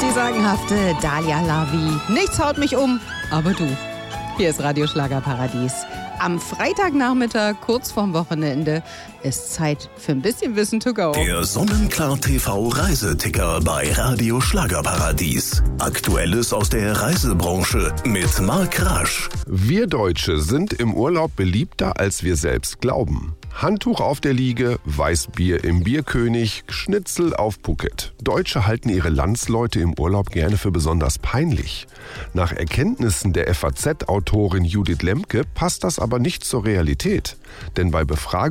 die sagenhafte Dalia Lavi. Nichts haut mich um, aber du. Hier ist Radio Schlagerparadies. Am Freitagnachmittag, kurz vorm Wochenende, ist Zeit für ein bisschen Wissen to go. Der Sonnenklar TV Reiseticker bei Radio Schlagerparadies. Aktuelles aus der Reisebranche mit Marc Rasch. Wir Deutsche sind im Urlaub beliebter, als wir selbst glauben. Handtuch auf der Liege, Weißbier im Bierkönig, Schnitzel auf Phuket. Deutsche halten ihre Landsleute im Urlaub gerne für besonders peinlich. Nach Erkenntnissen der FAZ-Autorin Judith Lemke passt das aber nicht zur Realität. Denn bei Befragungen